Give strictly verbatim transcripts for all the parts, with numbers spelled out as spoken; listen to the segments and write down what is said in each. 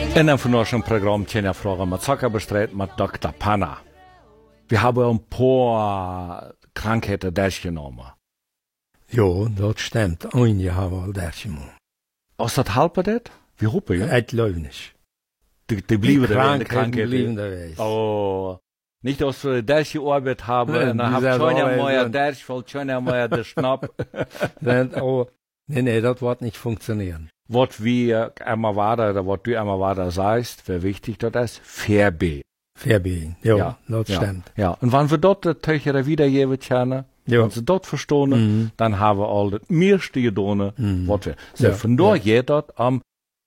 In einem von unserem Programm Tjena Fragen mit Zucker bestritten mit Doktor Panna. Wir haben ein paar Krankheiten durchgenommen. Ja, das stimmt. Einige haben wir durchgenommen. Was das halbe das? Wie rufen ja? Het läuft nicht. Die, die blieben Die da in der Krankheiten blieben Krankheit. da. Oh. Nicht, dass wir durchgearbeitet haben, Nee, und dann die haben wir selber schon ja arbeiten mal sollen. durch, weil schon ja mal der Schnapp. Oh, nee, nee, das wird nicht funktionieren. Was wir einmal weiter, oder was du einmal weiter sagst, wie wichtig das ist, Fairbe. Verbiegen. Ja, Ja, das ja. stimmt. Ja, und wenn wir dort die Töchter wiedergeben können, Ja. wenn sie dort verstehen, Mhm. dann haben wir all das meiste getan, Mhm. was wir. So, Ja, von da ja. geht das am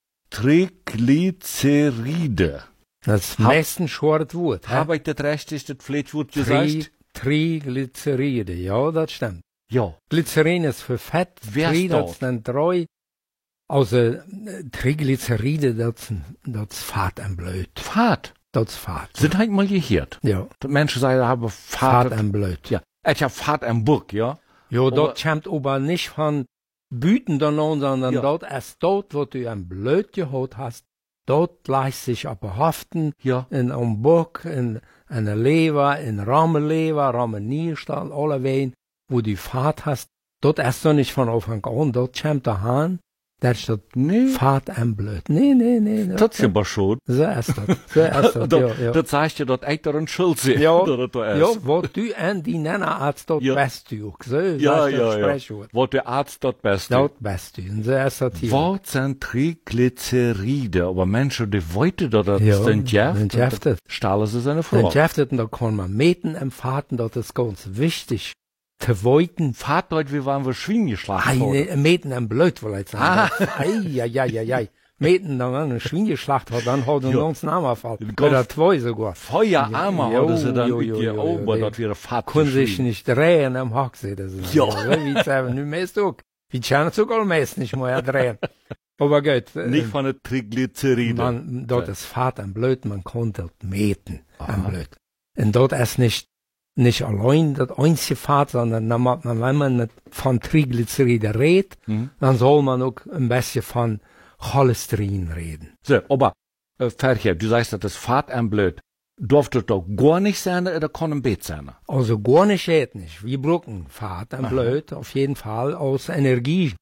Triglyceride. Das Hab- meistens schwere Wort. hä? Habe ich das richtig, das Pflichtwort Tri, gesagt? Triglyceride, ja, das stimmt. Ja. Glycerin ist für Fett, Wer Tri, ist das das? sind drei. Also, äh, Triglyceride, das, das ist Fett am Blut. Fahrt. Das ist Fett. Sind halt mal gehört. Ja, Die Menschen sagen, da haben Fahrt. Fett am Blut. Ja. Ich hab Fahrt am Burg, ja. Ja, Aber- das kommt aber nicht von Büten danach, sondern Ja. dort ist dort, wo du am Blut gehabt hast, dort lässt sich aber haften, Ja. in einem Bock, in einer Leber, in Rahmenleber, Rahmennierstall, alle Wehen, wo du Fahrt hast, dort ist doch nicht von Anfang an, dort kommt der Hahn, der ist dort Nee. Fahrt am Blut. Nee, nee, nee. Das ist aber schon. So ist das, so ist das, ja, ja. Das heißt ja, dass ich da ein Schuld sehe. Ja, dass das da ist. ja, was du an die Nennerarzt dort Ja. bist du auch, so, Ja, das ist ja, das ja. Sprichwort. Was der Arzt dort best. Dort bist du, und so ist das hier. Was sind Triglyceride? Aber Menschen, die wollten da das Ja, sind Jeff. sind Jeftet. Stellen sie seine Den Frau. Jeftet, da kann man meten empfaten, das ist ganz wichtig. Te woiten, Fahrt dort, wie waren wir Schwein geschlagen worden. eine meten am Blut, will ich Ah. sagen. Ei, ei, ei, ei, ei. Meten, dann ein Schwein geschlacht hat, dann hat er einen Ja. ganzen Armerfall. Ganz- Oder zwei sogar. Feuerarmer Jo, haben sie dann jo, jo, jo, jo, geobert, jo. dass wir Fahrt Können sich nicht drehen am Hacksee, das ist Ja. wie ich sage, nu meist auch. Wie kann es sogar meist nicht mehr drehen. Aber gut. äh, Nicht von der Triglyceride. Man, dort ist Fahrt am Blut, man kann dort meten am Aha. Blut. Und dort ist nicht, nicht allein das einzige Fahrt, sondern dann macht man, wenn man nicht von Triglyceride redet, Mhm. dann soll man auch ein bisschen von Cholesterin reden. So, aber, äh, Ferche, du sagst, das ist Fahrt am Blut. Durfte das doch gar nicht sein, oder kann ein Bett sein? Also gar nicht geht nicht. Wir brauchen Fahrt am Aha. Blut auf jeden Fall als Energielieferant.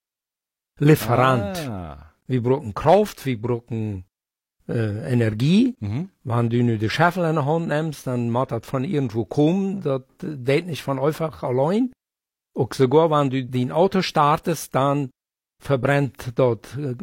Ah. Wir brauchen Kraft, wir brauchen äh, Energie. Mhm. Wenn du nur die Scheffel in der Hand nimmst, dann muss das von irgendwo kommen. Das geht nicht von einfach allein. Auch sogar, wenn du dein Auto startest, dann verbrennt dort äh,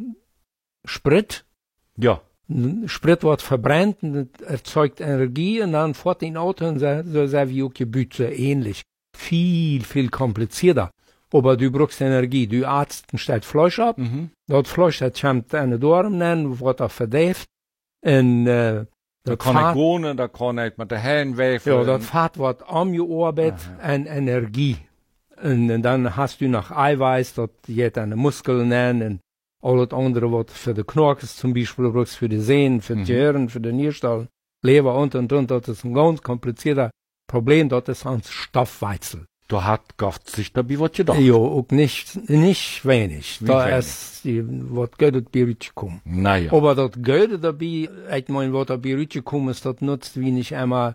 Sprit. Ja. Sprit wird verbrennt und das erzeugt Energie und dann fährt dein Auto und so, so sehr wie auch Gebüte ähnlich. Viel, viel komplizierter. Aber du brauchst Energie. Du Arzt stellt Fleisch ab. Mhm. Dat Fleisch, dat kommt eine Dorm nennen, wird er verdeft. En, äh, Da dat kann ich Fahrt, wohnen, da kann ich mit der Hände werfen. ja, dat Fahrt wird angearbeitet an Energie. En, en dann hast du noch Eiweiß, dat geht eine Muskel nennen, und alles andere, was für die Knorkes zum Beispiel brauchst, für die Sehnen, für die Mhm. Gehirn, für die Nierstall, Leber und und und, das ist ein ganz komplizierter Problem, das ist ein Stoffwechsel. Du hat Gott sich dabei was gedacht. Ja, auch nicht, nicht wenig. Nicht da wenig. ist, die, was geht das Birütsch kommen. Naja. Aber das Geld dabei, ich meine, was dabei rausgekommen ist, das nutzt wie nicht einmal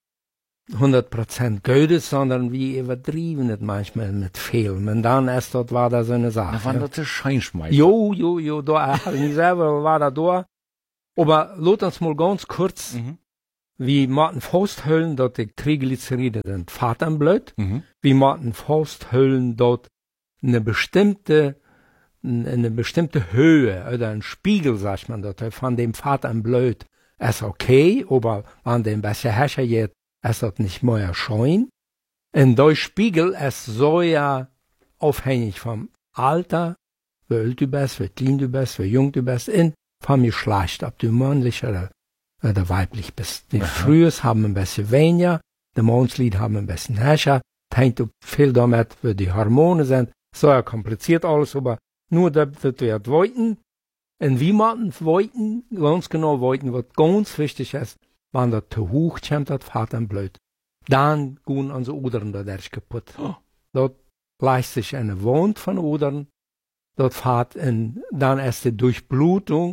hundert Prozent Geld, sondern wie übertrieben es manchmal mit Film. Und dann erst dort war da so eine Da Sache. waren Ja. das die Scheinschmeißer. Jo, jo, jo, da, ich selber war da da. Aber lasst uns mal ganz kurz, Mhm. wie Martin Fausthöllen dort die Triglyceride den Fahrt am Blut, Mhm. wie Martin Fausthöllen dort eine bestimmte eine bestimmte Höhe oder ein Spiegel, sagt man dort, von dem Fahrt am Blut ist okay, aber wenn dem besser herrscher geht, ist das nicht mehr schön. Und der Spiegel ist so ja aufhängig vom Alter, wie alt du bist, wie klein du bist, wie jung du bist, und vom Geschlecht, ob du männlich oder, oder weiblich bist. Die Frühs haben ein bisschen weniger, die Mannslied haben ein bisschen herrscher, das hängt auch viel damit, wie die Hormone sind, so ja kompliziert alles, aber nur, dass wir wollten, und wie man wollten, ganz genau wollten, was ganz wichtig ist, wenn das zu hoch kommt, das Fahrt am Blut, dann gehen unsere Udern dadurch kaputt. Oh. Dort leistet sich eine Wand von Udern, dort fahrt in, dann ist die Durchblutung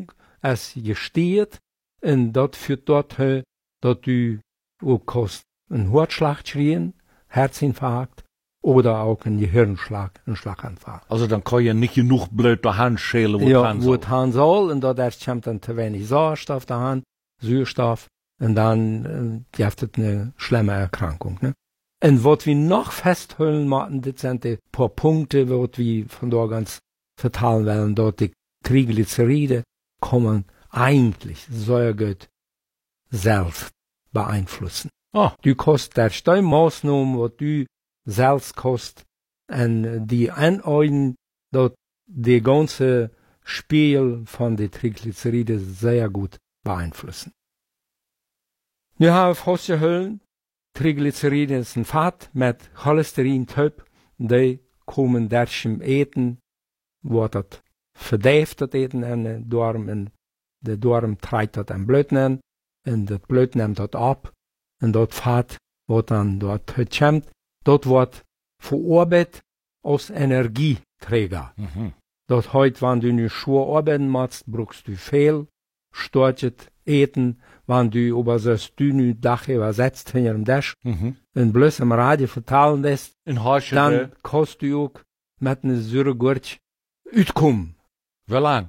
es gesteht, und dort führt dort, dort du auch kost einen Herzschlag kriegen, Herzinfarkt oder auch einen Gehirnschlag, einen Schlaganfall. Also dann kann ja nicht genug Blut der Hand schälen, wo ja, es wo es haben soll, und dort erst kommt dann zu wenig Sauerstoff der Hand, Sauerstoff, und dann äh, gibt es eine schlimme Erkrankung. Ne? Und was wir noch festhalten müssen, das sind die paar Punkte, was wir von da ganz verteilen werden, dort die Triglyceride kommen eigentlich sehr gut selbst beeinflussen. Oh. Du kost der Steuermaßnahmen, was du selbst kost, und die anordnen, dort die ganze Spiel von den Triglyceride sehr gut beeinflussen. Wir haben festgestellt, Triglyceride ist ein Fett mit Cholesterintyp, die kommen durch im Eten, wo das verdäft das Eten in den Darm, und der Darm treibt das im Blut nehmen, und das Blut nimmt das ab, und dort Fett, wo dann dort kommt, dort wird verarbeitet als Energieträger. Mhm. Dort heute, wenn du nicht schwer arbeiten machst, brauchst du viel, storchet eten, wenn du über das dünne Dach übersetzt hinter dem Dash, Mhm. und bloß im Radio vertalen lässt, In Harsche, dann kannst du auch mit einer Säuregurke uitkommen. wie lang?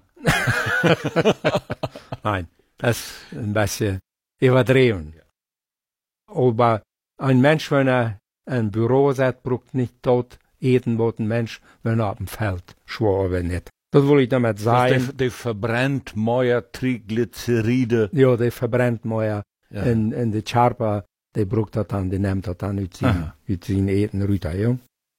Nein, das ist ein bisschen überdrehen. Aber ein Mensch, wenn er ein Büro sitzt, braucht nicht dort eten, was ein Mensch, wenn er auf dem Feld schwer arbeitet. Das will ich damit sagen. Also der, der verbrennt mehr Triglyceride. Ja, der verbrennt mehr. Ja. Und, und der Charpa, der braucht das dann, der nimmt das dann aus seinem sein Eten runter, ja.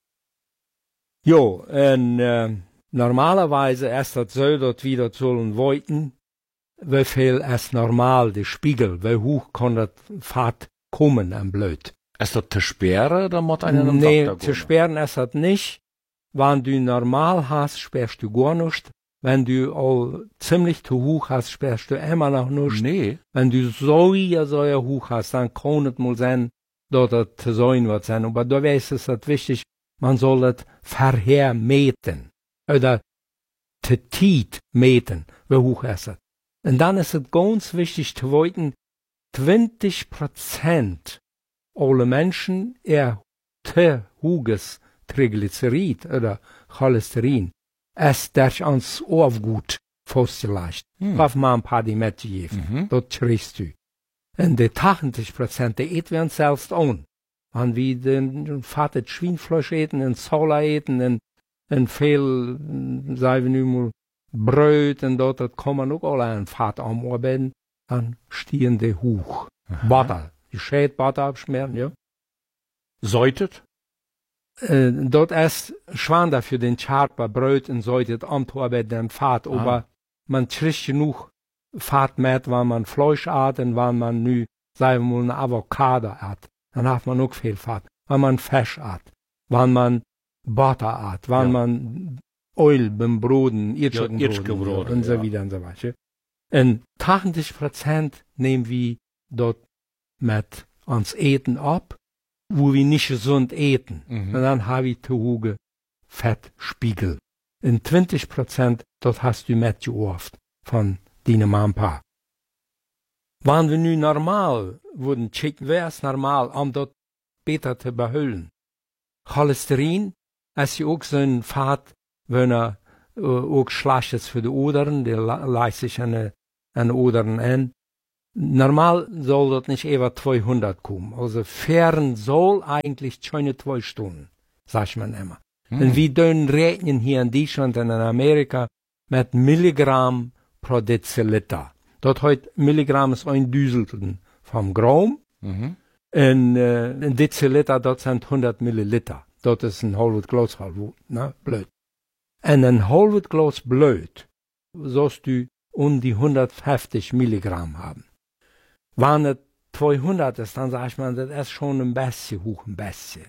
Ja, und äh, normalerweise ist das so, dass wir das sollen wollten, wie viel ist normal, der Spiegel, wie hoch kann das Fett kommen am Blut. Ist das zu sperren, dann muss einer einen Nee, Doktor zu gehen? sperren ist das nicht. Wenn du normal hast, sperrst du gar nichts. Wenn du all ziemlich zu hoch hast, sperrst du immer noch nichts. Nee. Wenn du so so hoch hast, dann kann es mal sein, dass das zu sein wird sein. Aber da weiß es das wichtig, man soll das vorher meten. Oder zu tief meten, wie hoch ist es. Und dann ist es ganz wichtig zu wissen, zwanzig Prozent aller Menschen er zu hohes Triglycerid oder Cholesterin ist durch uns Aufgut festgelegt. Hm. Darf man ein paar die mitgeben. Mhm. Dort kriegst du. Und die achtzig Prozent, die eten wir uns selbst an. Wenn wir den fettes Schweinfleisch eten, und Sola eten, und, und viel, sagen wir nun mal, Brot, und dort das kann man auch alle ein Fett anarbeiten, dann stehen die hoch. Butter. Die Schäd Butter abschmieren, ja. Säutet? Äh, dort ist schwander für den Charpa Brot und sollte anarbeiten den Fett, Ah. aber man kriegt genug Fett mit, wenn man Fleisch hat, und wenn man nu, sagen wir mal, eine Avocado hat, dann hat man auch viel Fett. Wenn man Fisch hat, wenn man Butter hat, wenn Ja. man Öl beim Broden, Irrschuttenbroden, Irrschuttenbroden, und so ja. wieder und so weiter. Und achtzig Prozent nehmen wir dort mit uns Eten ab, wo wir nicht gesund eten. Mhm. Und dann habe ich zu hohe Fettspiegel. In zwanzig Prozent, dort hast du mitgeoft von deinem Mama. Wenn wir nun normal würden checken, wäre es normal, um dort besser zu behüllen. Cholesterin ist ja auch so ein Fett, wenn er äh, auch schlecht ist für die Odern, der leistet sich an den Odern an. Normal soll das nicht über zweihundert kommen. Also fern soll eigentlich schon zwei Stunden, sagt man immer. Hm. Und wir dürfen rechnen hier in Deutschland und in Amerika mit Milligramm pro Deziliter. Dort heute Milligramm ist ein Düselten vom Gramm. Mhm. Und äh, ein Deziliter, dort sind hundert Milliliter. Dort ist ein halbes Glas halt, ne, Blut. Und ein halbes Glas Blut sollst du um die hundertfünfzig Milligramm haben. Wenn es zweihundert ist, dann sag ich mal, das ist schon ein bisschen hoch, ein bisschen.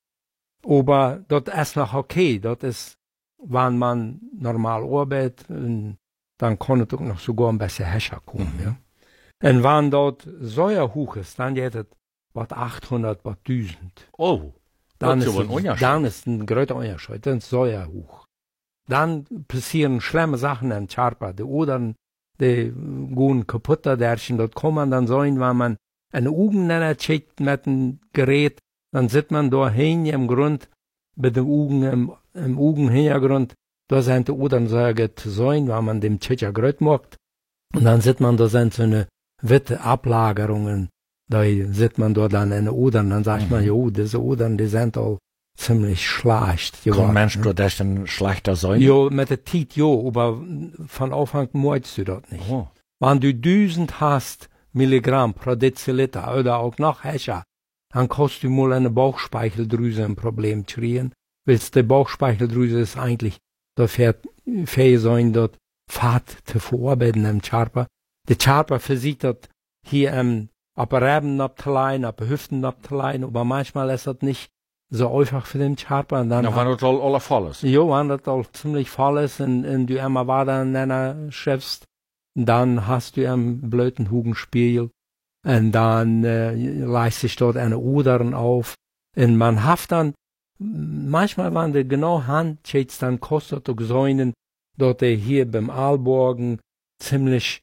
Aber das ist noch okay. Das ist, wenn man normal arbeitet, dann kann es auch noch sogar ein bisschen höher kommen. Mhm. Ja. Und wenn dort Säure hoch ist, dann geht es was achthundert, was tausend. Oh, Dann das ist, ist aber ein es, Unterschied. dann ist ein größer Unterschied. Dann ist Säure hoch. Dann passieren schlimme Sachen in Charpa. Die Odern die gehen kaputt, derchen, dort kann man dann sein, wenn man eine Augen checkt mit einem Gerät, dann sieht man da hin im Grund, bei den Augen, im, im Augenhintergrund, da sind die Udern sagen zu sein, wenn man dem Tschetcher Gröt macht. Und dann sieht man, da sind so eine witte Ablagerungen, da sieht man da dann eine Udern, dann sagt mhm. man, jo, diese Udern, die sind all ziemlich schlecht. Kann Mensch, ne? Du das denn schlechter sein? Jo, mit der Tiet, jo, aber von Anfang möchtest du das nicht. Oh. Wenn du tausend hast, Milligramm pro Deziliter oder auch noch höher, dann kannst du mal eine Bauchspeicheldrüse ein Problem kriegen. Weil die Bauchspeicheldrüse ist eigentlich dafür fähig sein, dort Fett zu verarbeiten im Körper. Der Körper versucht das hier im Reben abzuleihen, ab Hüften abzuleihen, aber manchmal ist das nicht so einfach für den Körper. Ja, wenn das all, all voll ist. Ja, wenn das all ziemlich voll ist und, und du immer weiter in deiner schaffst, dann hast du einen blöden Hugenspiegel und dann äh, leist sich dort eine Udern auf und man hat dann manchmal, wenn du genau handschätzt, dann kostet es auch dort die hier beim Aalborgen ziemlich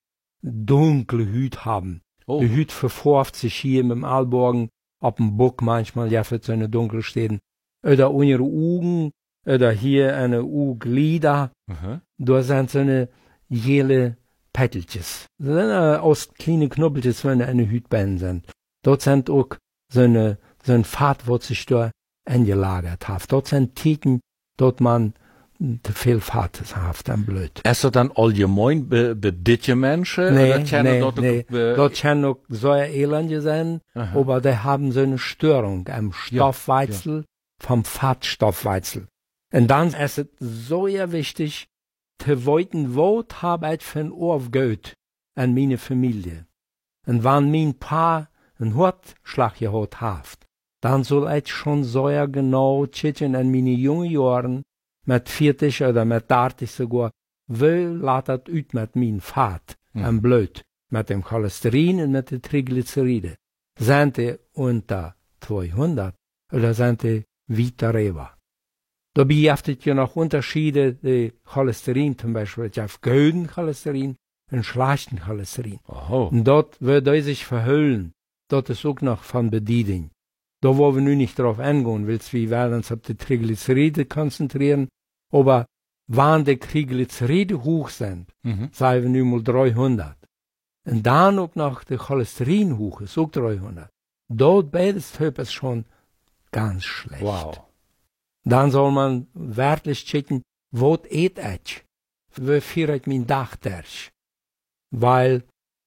dunkle Hüt haben. Oh. Die Hüt verforft sich hier mit dem Aalborgen ab dem Buck manchmal, ja, für so eine dunkle Stehen. Oder unsere Augen, oder hier eine Auglieder, uh-huh. Da sind so eine jele Pettelches. Aus kleinen Knubbelches, wenn eine Hütbein sind. Dort sind auch so eine, so ein Fahrt, wo sich da eingelagert hat. Dort sind Tiken, dort man te viel Fahrt hat, dann blöd. Ist das dann allgemein bei, bei ditje Menschen? Nee, nee, dort, nee. Be, dort können auch so Elende sein, aha. Aber die haben so eine Störung am Stoffwechsel, ja, ja. Vom Fettstoffwechsel. Und dann ist es so ja wichtig, zu wissen, wo Arbeit für ein Aufgeht an meine Familie. Und wenn mein Paar einen Hortschlag gehabt hat, dann soll ich schon so ja genau checken an meine jungen Jahren, mit vierzig oder mit dreißig sogar, wo lässt das ut mit mein Fett, mhm. Am Blut, mit dem Cholesterin und mit den Triglyceriden. Sind die unter zweihundert oder sind die weiter rüber? Dabei gibt es ja noch Unterschiede, die Cholesterin zum Beispiel, ich habe guten Cholesterin und schlechten Cholesterin. Oho. Und dort wird er sich verhüllen. Dort ist auch noch von Bedienung. Da wollen wir nun nicht drauf eingehen, weil wir werden uns auf die Triglyceride konzentrieren. Aber wenn die Triglyceride hoch sind, mhm. Sagen wir nun mal dreihundert. Und dann auch noch die Cholesterin hoch ist, auch dreihundert. Dort beides Typ ist schon ganz schlecht. Wow. Dann soll man wirklich checken, was eet ich? Wie führt mein Dach durch? Weil,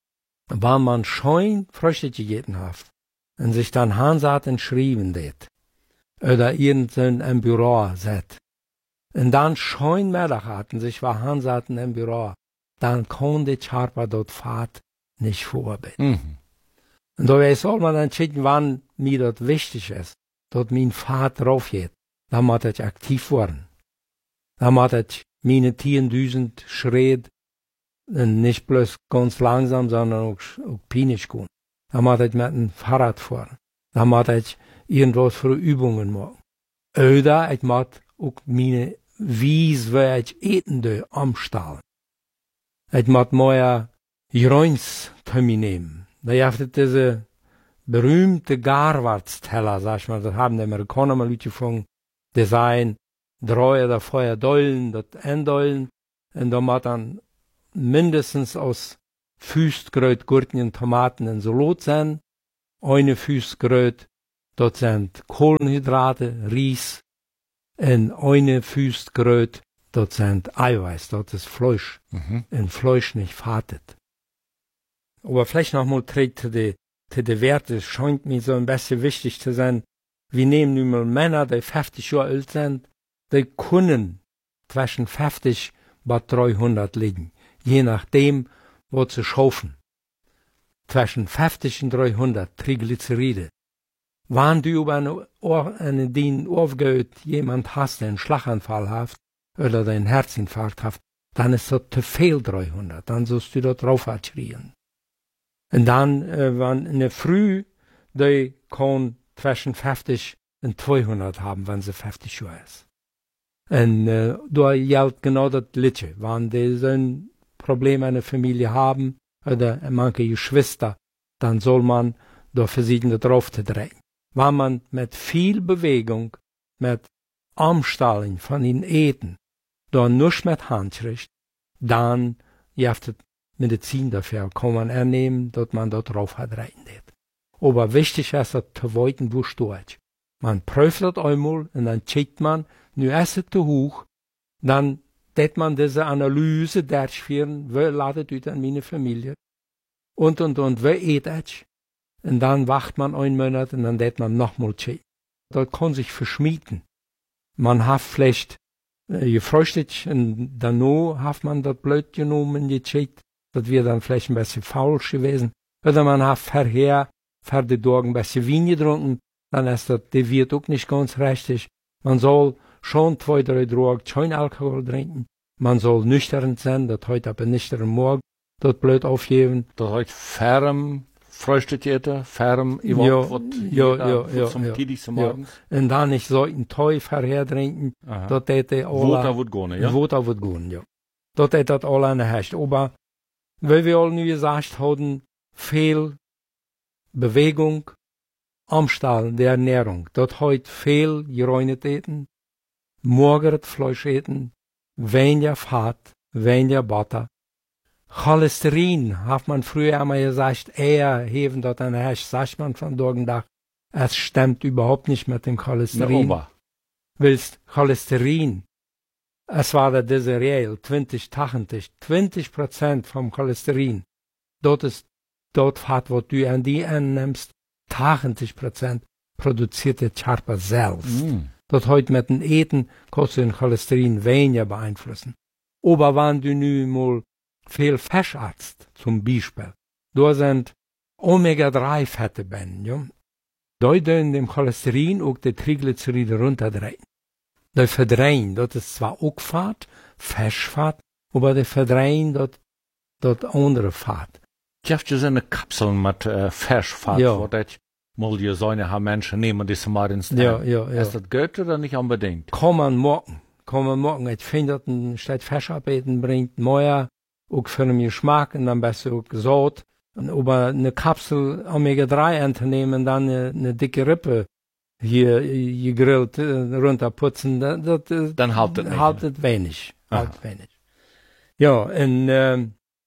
wenn man schon Früchte gegessen hat, und sich dann Hansaten schrieben det, oder irgendein im Büro set, und dann schon Mittag hatten, sich war Hansaten im Büro, dann konnte die Körper dort Fahrt nicht vorbereiten. Mhm. Und da soll man dann checken, wann mir dort wichtig ist, dort mein Fahrt drauf geht. Dann muss ich aktiv werden. Dann muss ich meine zehntausend Schritt nicht bloß ganz langsam, sondern auch, auch pinisch gehen. Dann muss ich mit dem Fahrrad fahren. Dann muss ich irgendwas für Übungen machen. Oder ich muss auch meine Wies, wo ich eten do, umstellen. Ich muss mehr Joins zu mir nehmen. Da gibt es diese berühmte Garwartsteller, sag ich mal, das haben die Amerikaner mal gefunden. Design, drei oder vier Dollen, das eindollen, und da muss dann mindestens aus Füßgröt, Gurken, Tomaten und Salat sein, eine Füßgröt, dort sind Kohlenhydrate, Reis, und eine Füßgröt, dort sind Eiweiß, dort ist Fleisch, mhm. Und Fleisch nicht fattet. Aber vielleicht noch mal trägt zu den zu den Werten, es scheint mir so ein bisschen wichtig zu sein. Wir nehmen nun mal Männer, die fünfzig Jahre alt sind, die können zwischen fünfzig bis dreihundert liegen, je nachdem, wo sie schaufen. Zwischen fünfzig und dreihundert Triglyceride. Wenn du über eine, eine den aufgeht, jemand hast, der einen Schlaganfall hat, oder den Herzinfarkt hat, dann ist das zu viel dreihundert, dann sollst du da drauf schreien. Und dann, äh, wenn in der Früh, die kann zwischen fünfzig und zweihundert haben, wenn sie fünfzig Jahre ist. Und äh, da gilt genau das Gleiche. Wenn die so ein Probleme in der Familie haben, oder manche Geschwister, dann soll man da versuchen, drauf zu drehen. Wenn man mit viel Bewegung, mit Umstellen von den Eten, da nicht mit Handschrift, dann jaftet Medizin dafür, kann man ernehmen, dass man da drauf hat rein wird. Aber wichtig ist, dass zu weiten, wo steht. Man prüft das einmal und dann checkt man, nu ist es zu hoch, dann tät man diese Analyse durchführen, wer ladet ut an meine Familie, und, und, und, wer eat es, und dann wacht man einen Monat und dann tät man nochmal checken. Das kann sich verschmieden. Man hat vielleicht äh, gefrühstückt und danach hat man das blöd genommen und gecheckt, das wird dann vielleicht ein bisschen falsch gewesen. Oder man hat vorher, vor den Tagen ein bisschen Wein getrunken, dann ist das, das wird auch nicht ganz richtig. Man soll schon zwei, drei Tage kein Alkohol trinken. Man soll nüchtern sein, das heute aber nüchtern morgen, das blöd aufgeben. Das heute ferm frühstückt jeder, ferm, Ja, überhaupt, ja, ja, ja, zum ja, tidigsten ja. Morgens. Und dann nicht so ein Teu vorher trinken, Aha. das hätte Water wird gehen, ja? Water wird gehen, ja. Das hätte das alle nicht. Aber, weil wir alle nu gesagt haben, viel Bewegung, Umstellen der Ernährung, das heute viel geräunet eten, morgen Fleisch eten, weniger Fett, weniger Butter. Cholesterin, hat man früher einmal gesagt, eher heben dort an Hecht, sagt man von Tag. Es stimmt überhaupt nicht mit dem Cholesterin. Na, Willst Cholesterin, es war der diese Regel, zwanzig, achtzig, zwanzig Prozent vom Cholesterin, dort ist, dort Fett, was du an die annimmst, achtzig Prozent produziert der Körper selbst. Mm. Das heute mit dem Eten kannst du den Cholesterin weniger beeinflussen. Aber wenn du nu mal viel Fisch isst, zum Beispiel, da sind Omega drei Fette drin, ja. Da können dem Cholesterin auch die Triglyceride runterdrehen. Die verdrehen, das ist zwar auch Fett, Fischfett, aber die verdrehen das, das andere Fett. Gibt es eine Kapsel mit äh, Fischfett, Ja. wo das mal die Säune haben Menschen nehmen, die sie mal ins Ja, ja, ja. Ist das gut oder nicht unbedingt? Kann man morgen, kann man morgen, ich finde, dass ein Stück Fisch abeten bringt, mehr, auch für den Geschmack und dann besser auch Salt. Und aber eine Kapsel Omega drei entnehmen, dann eine, eine dicke Rippe hier gegrillt äh, runterputzen, das, das Dann haltet nicht. haltet wenig, Aha. haltet wenig. Ja, und äh,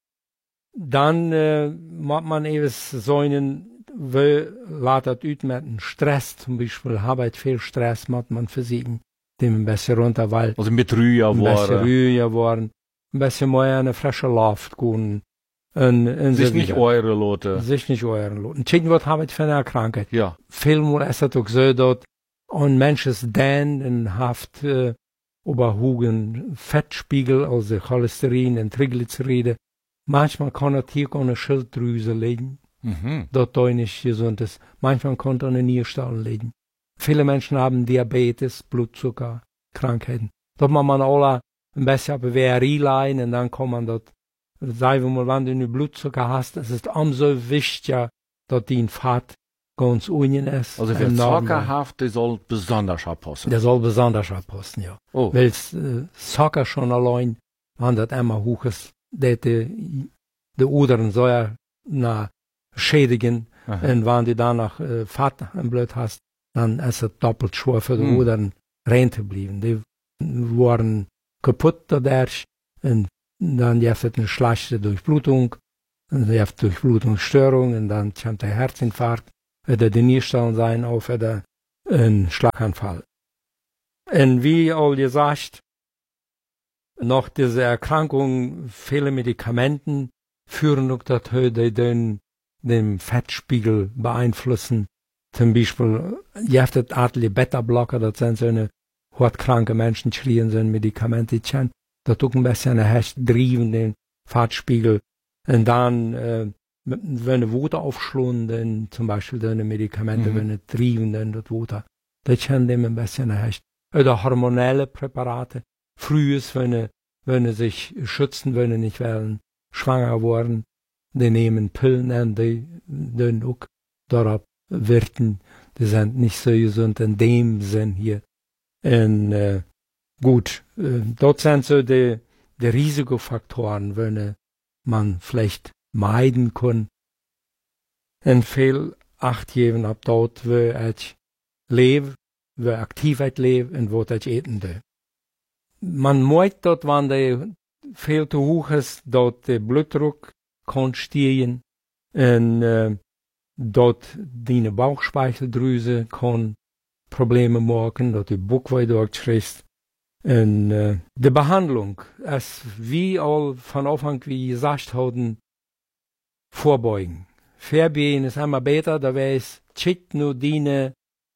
dann äh, macht man eben so einen, weil ladet ut mit einem Stress, zum Beispiel, Arbeit viel Stress macht man für sie, dem ein bisschen runter, weil Also mit Rühe ein bisschen war. ruhiger worden, ein bisschen mehr in eine frische Luft gehen. Und, und Sich so nicht wieder. eure Leute. Sich nicht euren Loten. Checken, was habe ich für eine Krankheit? Ja. Vielmal ist es auch so, dass ein Mensch ist dann in Haft, äh, überhohen Fettspiegel, also Cholesterin und Triglyceride. Manchmal kann es hier eine Schilddrüse liegen, Mhm. das da nicht gesund ist. Manchmal kann es an den Nierstellen liegen. Viele Menschen haben Diabetes, Blutzucker, Krankheiten. Da muss man alle ein bisschen auf W R I leihen und dann kann man dort, sagen wir mal, wenn du einen Blutzucker hast, es ist umso wichtiger, dass dein Fett ganz unten ist. Also wer im Normal. zuckerhaft, der soll besonders aufpassen. Der soll besonders aufpassen, ja. Oh. Weil äh, Zucker schon allein, wenn das immer hoch ist, der die, die Udern soll ja na, schädigen. Aha. Und wenn du danach äh, Fett im Blut hast, dann ist es doppelt schwer für die Hm. Udern rein zu bleiben. Die waren kaputt dadurch und dann gibt es eine schlechte Durchblutung, und du hast Durchblutungsstörung und dann kommt der Herzinfarkt, oder die Nierstellen sein auf, oder ein Schlaganfall. Und wie all gesagt, noch diese Erkrankung, viele Medikamenten führen auch dazu, die den, den Fettspiegel beeinflussen. Zum Beispiel, ihr habt das Adlige Beta-Blocker, das sind so eine hochkranke Menschen, schreien so ein Medikament, die kennen, das tut ein bisschen hecht driven den Fettspiegel. Und dann, äh, wenn eine Wuter aufschlun, dann zum Beispiel deine Medikamente, Mhm. wenn eine driven, dann das Wuter, das kennen dem ein bisschen hecht. Oder hormonelle Präparate. Frühes, wenn sie, wenn sie sich schützen, wenn sie nicht werden, schwanger worden, die nehmen Pillen an, die, die auch darauf wirken, die sind nicht so gesund in dem Sinn hier. Und, äh, gut, äh, dort sind so die, die Risikofaktoren, wenn sie man vielleicht meiden kann. En veel acht geven op dat we het leven, we actief leven en wat het eten doen. Man moet dat wanneer veel te hoog is, dat de bloeddruk kan stijgen en uh, dat die bauchspeicheldrüse kan problemen maken, dat de buikweite doorkrijgt. En uh, de behandeling, als wie al van Anfang wie gesagt hadden, vorbeugen. Verbehen ist immer besser, da weiß, schickt nur die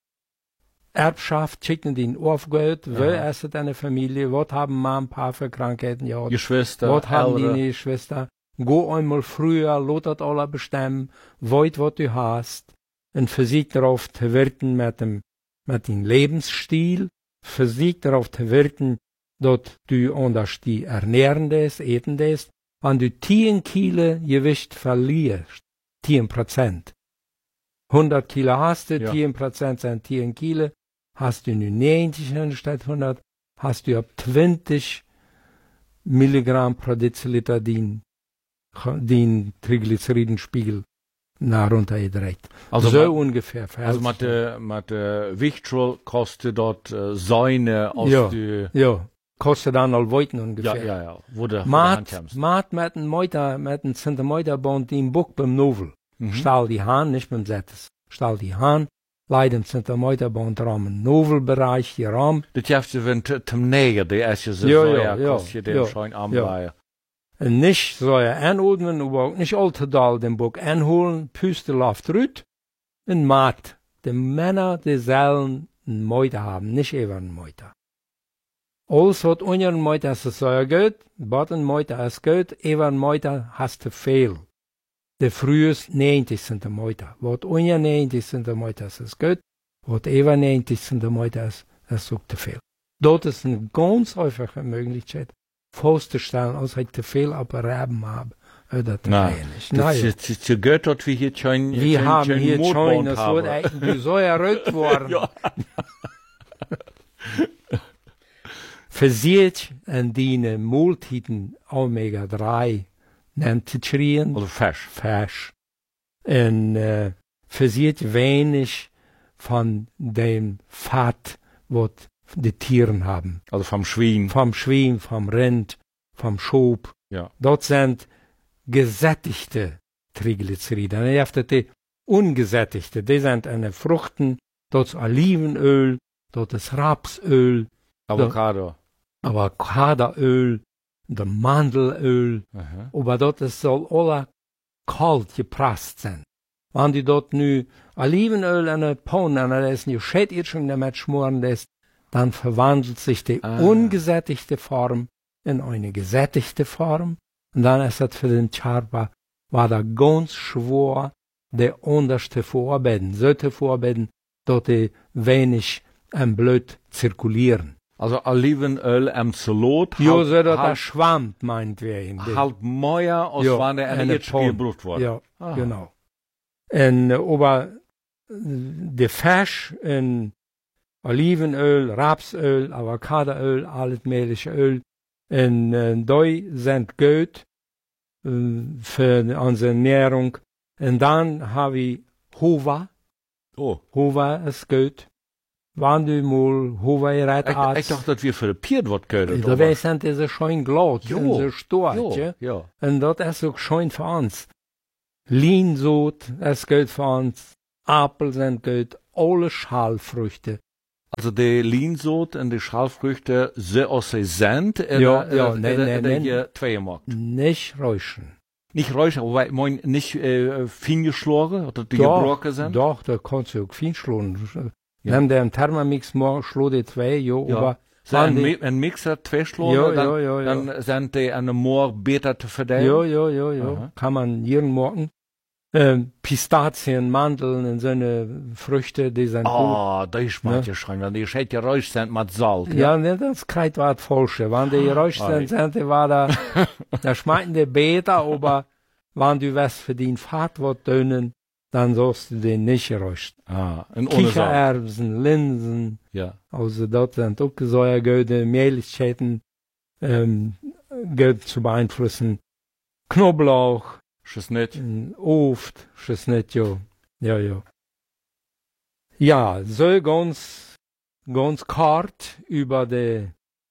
Erbschaft, schickt nur den Aufgeld, ja. Wer ist deine Familie, was haben Mama, Papa für Krankheiten, ja. Geschwister, was haben die Geschwister, go einmal früher, lot das alle bestimmen, wollt, was du hast, und versucht darauf zu wirken mit dem, mit dem Lebensstil, versucht darauf zu wirken, dass du anders die ernähren des, eten des, wenn du zehn Kilo Gewicht verlierst, zehn Prozent. hundert Kilo hast du, ja. zehn Prozent sind zehn Kilo, hast du nur neunzig anstatt hundert, hast du ab zwanzig Milligramm pro Deziliter den, den Triglyceridenspiegel nach runtergedreht. Also so mat, ungefähr. Also mit der mit der Wichtschul kostet dort äh, Säune aus ja, die... Ja, kostet dann all Weiten ungefähr. Ja, ja, ja. Wo der Maat, Maat mit einem Meuter, mit einem Zentimeterband im Buck beim Novel. Mhm. Stahl die Hahn, nicht beim Settes. Stahl die Hahn, leiden Zentimeterband Rahmen, Novelbereich, die Rahmen. Das heißt, wenn zum Näger, die erste so ja, ja, ja, kostet ja, dem schon am ja. Und nicht so ja anordnen, aber auch nicht allzu doll den Buck anholen, Püste läuft rüt. Und Maat, die Männer, die sollen einen Meuter haben, nicht eben einen Meuter. Alles wat onder een meter is so gut, wat een meter is gut, even een meter hast te veel. De frühest negentig centimeter. Wat onder negentig centimeter is, is gut, wat even negentig centimeter is, is ook te veel. Dat is een ganz häufige Möglichkeit, vorzustellen, als ich te veel Apparaten habe. Dat Na, das ist so gut, dass wir hier schon, wir schon, haben schon hier schon, das haben. wird eigentlich so errückt worden. Ja. Versiert en die Multiten Omega drei nennt zu schreien. Also Fisch. Fisch. En uh, versiert wenig von dem Fett, was die Tiere haben. Also vom Schwein. Vom Schwein, vom Rind, vom Schop. Ja. Dort sind gesättigte Triglyceride. Und ihr habt die ungesättigte, die sind eine Fruchten, dort ist Olivenöl, dort ist Rapsöl, Avocado. Avocadoöl, der Mandelöl, Aha. aber dort soll alle kalt gepresst sein. Wenn die dort nu Olivenöl an der Pfanne, an der ist eine Schädirschung damit schmoren lässt, dann verwandelt sich die ah. ungesättigte Form in eine gesättigte Form. Und dann ist das für den Charpa, war da ganz schwer, der unterste Vorbeiden, sollte Vorbeiden, dort die wenig am Blut zirkulieren. Also Olivenöl am Salat. Jo, so dass das schwammt, meint wir ihm. Halt mehr, als wenn er ein Erdspielblut war. Ja, ah. genau. Und, aber, der Fisch in Olivenöl, Rapsöl, Avocadoöl, alles mögliche Öl, und, äh, die sind gut, äh, für unsere Ernährung. Und dann habe ich Hova. Oh. Hova ist gut. Wann du mal Hova gerät hast. Ich dachte, dass wir für die Piert was gehört. Da weiss sind diese schön glatt, jo, so stark, jo, ja. Und das ist auch schön für uns. Linsot ist gut für uns. Apfel sind gut. Alle Schalfrüchte. Also die Linsot und die Schalfrüchte, so aus sie sind, ja, ja, äh, nein, äh, nein, äh, zwei gemacht. Nicht räuschen. Nicht räuschen, aber ich mein, nicht äh, fein geschlagen, oder die doch, gebrochen sind? Doch, da kannst du auch fein schlagen. Ja. Nimm den Thermomix mal, schlag die zwei, jo, ja. aber so ein, Mi ein Mixer, zwei schlagen, ja, dann, ja, ja, ja. dann sind die an dem Moor besser zu verteilen. Ja, ja, ja, ja. Aha. Kann man jeden Morgen. Ähm, Pistazien, Mandeln und so eine Früchte, die sind oh, gut. das schmeckt ja schon, wenn die schön geräuscht sind mit Salz. Ja, ja ne, das kriegt was Falsches. Wenn die geräuscht sind, sind die war da, da schmecken die besser, aber wenn du was für den Fahrt was tönen, dann sollst du den nicht geräuscht. Ah, und Kichererbsen, Linsen, ja. Also dort sind auch Säuergöde, Mehligkeiten, ähm, Geld zu beeinflussen. Knoblauch, Geschnitten. Oft, geschnitten, ja. Ja, ja. Ja, so ganz, ganz kort über die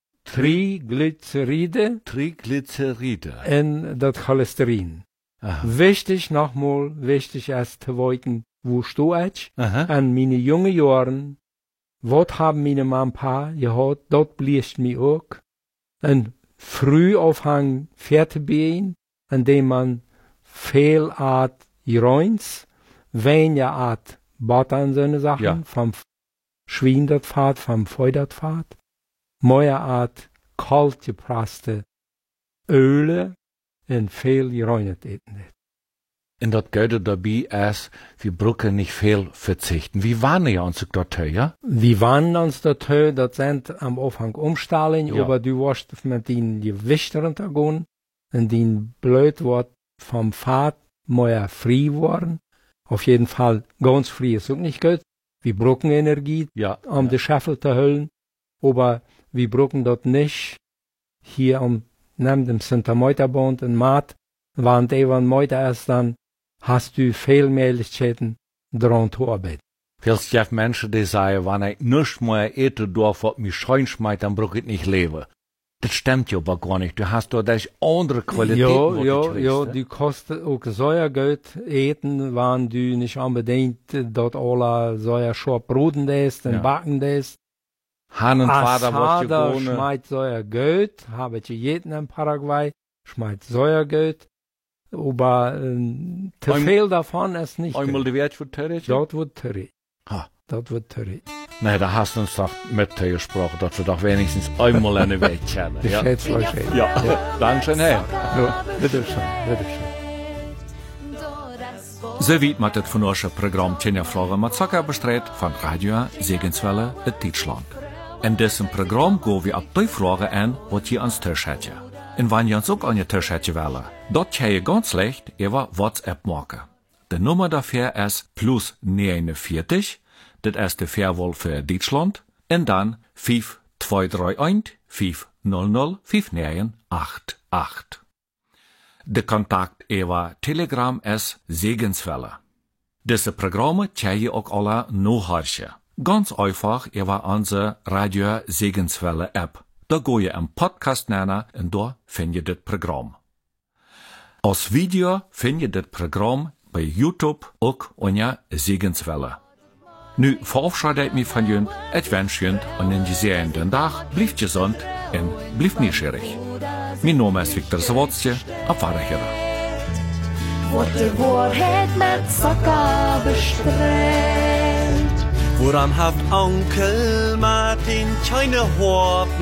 Triglyceride Triglyceride. und das Cholesterin. Aha. Wichtig nochmal, wichtig ist zu wissen, wo stehe ich? Aha. An meine jungen Jahren, was haben meine Mama und Papa gehabt, dort bliest mich auch. Ein Frühaufhang Pferdbein, an dem man viel Art Joins, weniger Art Butter und so eine Sachen, Ja. vom Schwein das Fahrt, vom Feu das Fahrt, mehr Art kalt gepresste Öle und viel geräunet eten. Und das Gute dabei ist, wir brauchen nicht viel verzichten. Wie waren wir uns dort, ja? Wir waren uns dort, das sind am Anfang Umstellen, Ja. aber du warst mit den Gewichten runtergegangen und den blöd wird vom Fahrt mehr frei worden. Auf jeden Fall ganz frei ist auch nicht gut. Wir brauchen Energie, Ja. um ja. die Scheffel zu hüllen, aber wir brauchen dort nicht hier um neben dem Santa Moita-Band und Maat, während eben Moita ist, dann hast du viel Möglichkeiten, daran zu arbeiten. Vieles gibt Menschen, die sagen, wenn ich nicht mehr ete, darf, was mich schein schmeißt, dann brauche ich nicht leben. Das stimmt ja aber gar nicht. Du hast doch das andere Qualität. Ja, ja, ja, du kostet auch Säuergeld eten, wenn du nicht unbedingt dort alle Säuerschorb bruden lässt und Ja. backen lässt. Han und Vater, was Asada gewohnt. schmeißt Säuergeld, habe ich jeden in Paraguay, schmeißt Säuergeld, aber ähm, zu Ein- viel davon ist nicht Einmal gut. die Wert für Terry? Dort wird Terry. Ha. Dort wird Terry. Nee, da hast du uns doch mit Terry gesprochen, dass wir doch wenigstens einmal eine Welt kennen. Die Ja, Schätzfläche. ja. Danke schön, hey. Ja, bitteschön, bitteschön. So weit mit das von unserem Programm Tjenja Fragen mit Zucker bestreut von Radio Segenswelle in Deutschland. In diesem Programm gehen wir auf die Fragen an, was ihr ans Tisch hättet. Und wenn ihr uns auch an den Tisch hättet wollen, dort kann ihr ganz leicht über WhatsApp machen. Die Nummer dafür ist plus neunundvierzig, das ist die Fairwahl für Deutschland, und dann fünf zwei drei eins fünf null null fünf neun acht acht. De Kontakt über Telegram ist Segenswelle. Diese Programme kann ihr auch alle nachhören. Ganz einfach über unsere Radio Segenswelle App. Da go je een podcast nemen en daar vind je dit programma. Als video vind je dit programma bij YouTube ook onder Segenswelle. Nu verabschiede ik me van jullie. Ik wens jullie een gezegende dag. Blijf gezond en blijf nieuwsgierig. Mijn naam is Victor Zawodje. Op Wiederhören. Wordt de waarheid met zakken bestreeld. Woran haft Onkel Martin keine Horb